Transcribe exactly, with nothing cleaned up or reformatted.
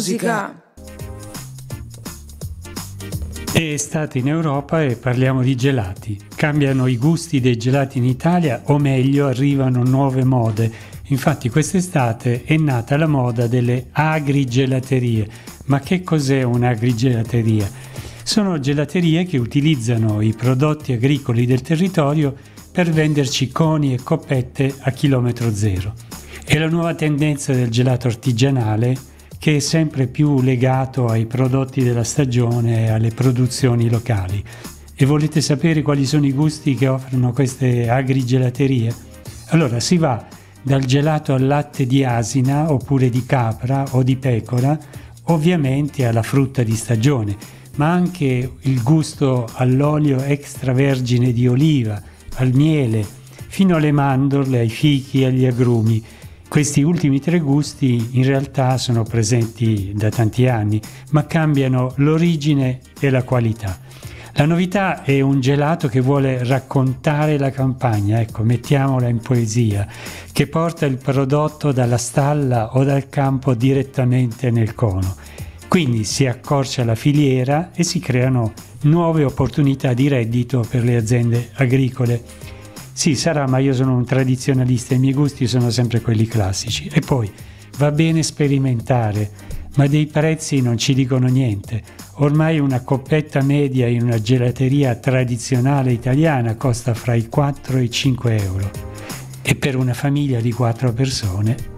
musica. È estate in Europa e parliamo di gelati. Cambiano i gusti dei gelati in Italia, o meglio, arrivano nuove mode. Infatti quest'estate è nata la moda delle agrigelaterie. Ma che cos'è un'agrigelateria? Sono gelaterie che utilizzano i prodotti agricoli del territorio per venderci coni e coppette a chilometro zero. È la nuova tendenza del gelato artigianale, che è sempre più legato ai prodotti della stagione e alle produzioni locali. E volete sapere quali sono i gusti che offrono queste agrigelaterie? Allora si va dal gelato al latte di asina oppure di capra o di pecora, ovviamente alla frutta di stagione, ma anche il gusto all'olio extravergine di oliva, al miele, fino alle mandorle, ai fichi e agli agrumi. Questi ultimi tre gusti in realtà sono presenti da tanti anni, ma cambiano l'origine e la qualità. La novità è un gelato che vuole raccontare la campagna, ecco, mettiamola in poesia, che porta il prodotto dalla stalla o dal campo direttamente nel cono. Quindi si accorcia la filiera e si creano nuove opportunità di reddito per le aziende agricole. Sì, sarà, ma io sono un tradizionalista e i miei gusti sono sempre quelli classici. E poi va bene sperimentare, ma dei prezzi non ci dicono niente. Ormai una coppetta media in una gelateria tradizionale italiana costa fra i quattro e i cinque euro. E per una famiglia di quattro persone